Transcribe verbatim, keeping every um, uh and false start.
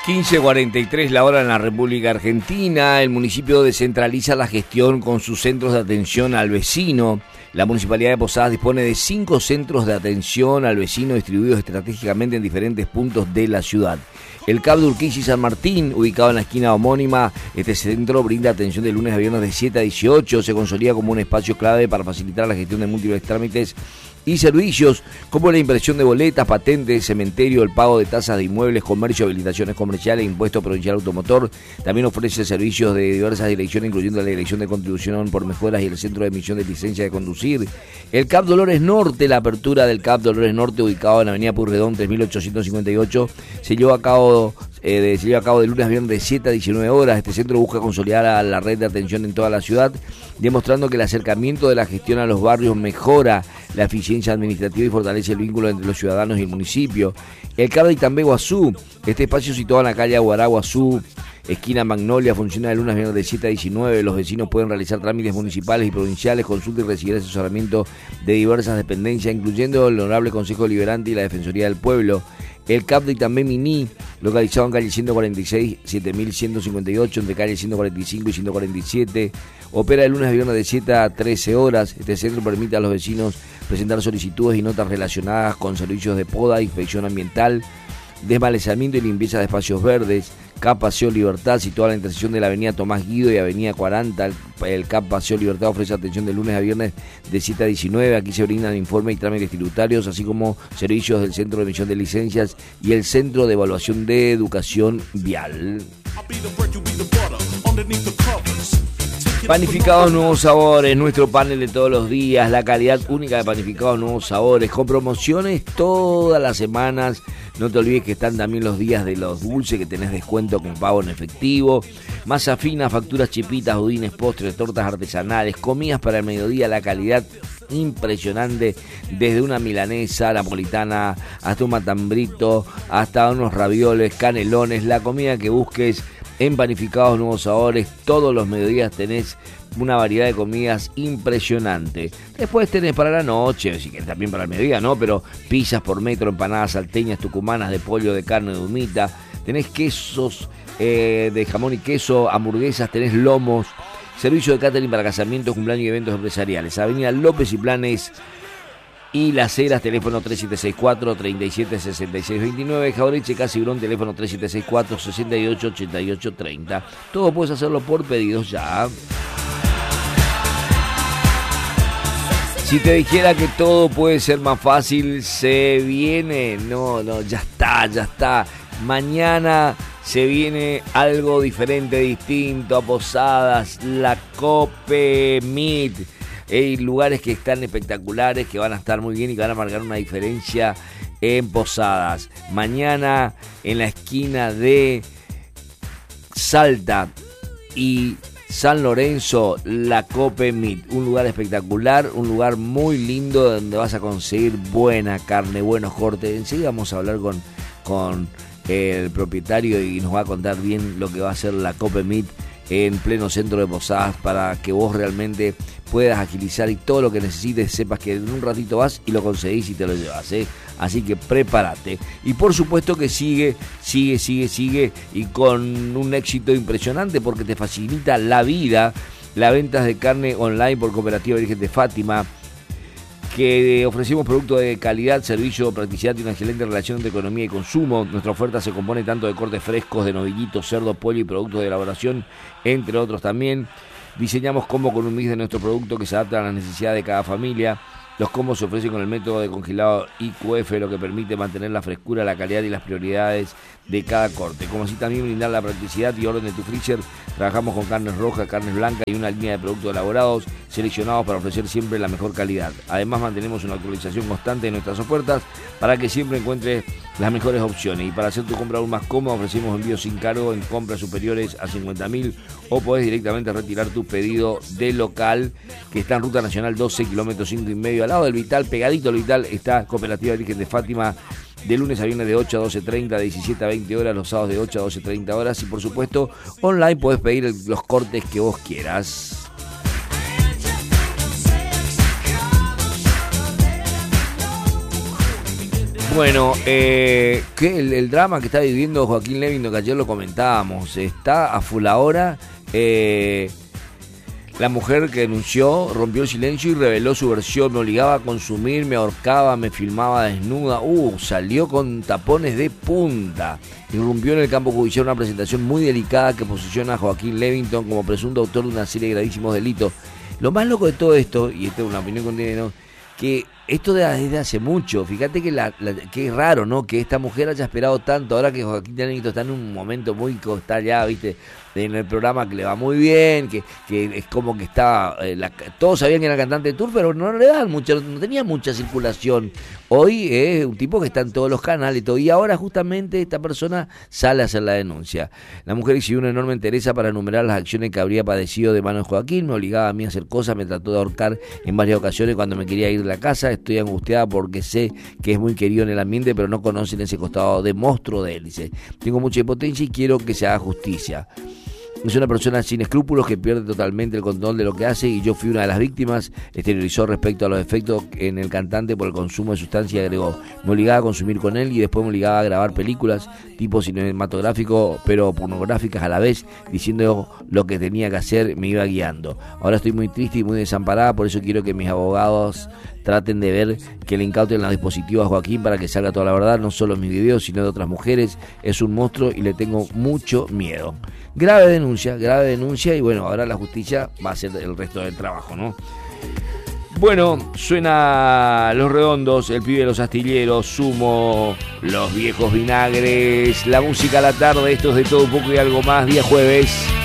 quince cuarenta y tres la hora en la República Argentina. El municipio descentraliza la gestión con sus centros de atención al vecino. La Municipalidad de Posadas dispone de cinco centros de atención al vecino distribuidos estratégicamente en diferentes puntos de la ciudad. El C A P de Urquiza y San Martín, ubicado en la esquina homónima, este centro brinda atención de lunes a viernes de siete a dieciocho. Se consolida como un espacio clave para facilitar la gestión de múltiples trámites y servicios como la impresión de boletas, patentes, cementerio, el pago de tasas de inmuebles, comercio, habilitaciones comerciales, impuesto provincial automotor. También ofrece servicios de diversas direcciones, incluyendo la Dirección de Contribución por Mejoras y el Centro de Emisión de Licencia de Conducir. El C A P Dolores Norte, la apertura del C A P Dolores Norte, ubicado en la avenida Purredón tres mil ochocientos cincuenta y ocho, se llevó a cabo Eh, de, se lleva a cabo de lunes a viernes de siete a diecinueve horas. Este centro busca consolidar a la red de atención en toda la ciudad, demostrando que el acercamiento de la gestión a los barrios mejora la eficiencia administrativa y fortalece el vínculo entre los ciudadanos y el municipio. El C A P de Itambé Guazú, este espacio situado en la calle Aguará Guazú, esquina Magnolia, funciona de lunes a viernes de siete a diecinueve. Los vecinos pueden realizar trámites municipales y provinciales, consultas y recibir asesoramiento de diversas dependencias, incluyendo el Honorable Consejo Deliberante y la Defensoría del Pueblo. El C A P de Itambé Miní, localizado en calle ciento cuarenta y seis, siete mil ciento cincuenta y ocho, entre calle ciento cuarenta y cinco y ciento cuarenta y siete, opera de lunes a viernes de siete a trece horas. Este centro permite a los vecinos presentar solicitudes y notas relacionadas con servicios de poda, inspección ambiental, desmalezamiento y limpieza de espacios verdes. C A P Paseo Libertad, situada en la intersección de la avenida Tomás Guido y avenida cuarenta. El, el C A P Paseo Libertad ofrece atención de lunes a viernes de siete a diecinueve. Aquí se brindan informes y trámites tributarios, así como servicios del Centro de Emisión de Licencias y el Centro de Evaluación de Educación Vial. Panificados Nuevos Sabores, nuestro panel de todos los días, la calidad única de Panificados Nuevos Sabores, con promociones todas las semanas. No te olvides que están también los días de los dulces, que tenés descuento con pago en efectivo. Masa fina, facturas, chipitas, budines, postres, tortas artesanales, comidas para el mediodía, la calidad impresionante, desde una milanesa napolitana hasta un matambrito, hasta unos ravioles, canelones, la comida que busques en Panificados Nuevos Sabores. Todos los mediodías tenés una variedad de comidas impresionante. Después tenés para la noche, si querés también para el mediodía, ¿no? Pero pizzas por metro, empanadas salteñas, tucumanas de pollo, de carne, de humita. Tenés quesos eh, de jamón y queso, hamburguesas, tenés lomos. Servicio de catering para casamientos, cumpleaños y eventos empresariales. Avenida López y Planes y Las Heras, teléfono tres siete seis cuatro, tres siete seis seis dos nueve. Jaureche, Casibrón, teléfono tres siete seis cuatro, seis ocho, ocho ocho tres cero. Todo puedes hacerlo por pedidos ya. Si te dijera que todo puede ser más fácil, se viene. No, no, ya está, ya está. Mañana se viene algo diferente, distinto a Posadas, la Cope Meet. Hay lugares que están espectaculares, que van a estar muy bien y que van a marcar una diferencia en Posadas. Mañana en la esquina de Salta y San Lorenzo, la Cope Meet, un lugar espectacular, un lugar muy lindo donde vas a conseguir buena carne, buenos cortes. Enseguida vamos a hablar con, con el propietario y nos va a contar bien lo que va a ser la Cope Meet en pleno centro de Posadas, para que vos realmente puedas agilizar y todo lo que necesites sepas que en un ratito vas y lo conseguís y te lo llevas, ¿eh? Así que prepárate. Y por supuesto que sigue, sigue, sigue, sigue y con un éxito impresionante, porque te facilita la vida las ventas de carne online por Cooperativa Virgen de Fátima, que ofrecemos productos de calidad, servicio, practicidad y una excelente relación entre economía y consumo. Nuestra oferta se compone tanto de cortes frescos, de novillitos, cerdo, pollo y productos de elaboración, entre otros también. Diseñamos combos con un mix de nuestro producto que se adapta a las necesidades de cada familia. Los combos se ofrecen con el método de congelado I Q F, lo que permite mantener la frescura, la calidad y las prioridades de cada corte. Como así también brindar la practicidad y orden de tu freezer. Trabajamos con carnes rojas, carnes blancas y una línea de productos elaborados seleccionados para ofrecer siempre la mejor calidad. Además, mantenemos una actualización constante de nuestras ofertas para que siempre encuentres las mejores opciones. Y para hacer tu compra aún más cómoda, ofrecemos envíos sin cargo en compras superiores a cincuenta mil, o podés directamente retirar tu pedido del local, que está en Ruta Nacional doce, kilómetros cinco y medio, al lado del Vital, pegadito al Vital, está Cooperativa Virgen de Fátima, de lunes a viernes de ocho a doce treinta, de diecisiete a veinte horas, los sábados de ocho a doce treinta horas, y por supuesto online podés pedir el, los cortes que vos quieras. Bueno, eh, que el, el drama que está viviendo Joaquín Levington, que ayer lo comentábamos, está a full ahora. Eh, la mujer que denunció rompió el silencio y reveló su versión. Me obligaba a consumir, me ahorcaba, me filmaba desnuda. Uh, salió con tapones de punta. Irrumpió en el campo judicial una presentación muy delicada que posiciona a Joaquín Levington como presunto autor de una serie de gravísimos delitos. Lo más loco de todo esto, y esta es una opinión que tiene, ¿no?, que esto de, desde hace mucho, fíjate que, la, la, que es raro, ¿no?, que esta mujer haya esperado tanto, ahora que Joaquín Levington está en un momento muy, está ya, viste, en el programa que le va muy bien, que, que es como que está, eh, la, todos sabían que era cantante de tour, pero no le dan mucha, no tenía mucha circulación. Hoy es un tipo que está en todos los canales y todo, y ahora justamente esta persona sale a hacer la denuncia. La mujer exhibió una enorme entereza para enumerar las acciones que habría padecido de manos de Joaquín, me obligaba a mí a hacer cosas, me trató de ahorcar en varias ocasiones cuando me quería ir de la casa, estoy angustiada porque sé que es muy querido en el ambiente, pero no conocen ese costado de monstruo de él, dice. Tengo mucha impotencia y quiero que se haga justicia. Es una persona sin escrúpulos que pierde totalmente el control de lo que hace y yo fui una de las víctimas. Exteriorizó respecto a los efectos en el cantante por el consumo de sustancia y agregó: me obligaba a consumir con él y después me obligaba a grabar películas tipo cinematográfico pero pornográficas a la vez, diciendo lo que tenía que hacer, me iba guiando. Ahora estoy muy triste y muy desamparada, por eso quiero que mis abogados traten de ver que le incauten los dispositivos a Joaquín para que salga toda la verdad, no solo en mis videos sino de otras mujeres. Es un monstruo y le tengo mucho miedo. Grave denuncia, grave denuncia y bueno, ahora la justicia va a hacer el resto del trabajo, ¿no? Bueno, suena Los Redondos, El Pibe de los Astilleros, Sumo, Los Viejos Vinagres, la música a la tarde, esto es De Todo Un Poco y Algo Más, día jueves.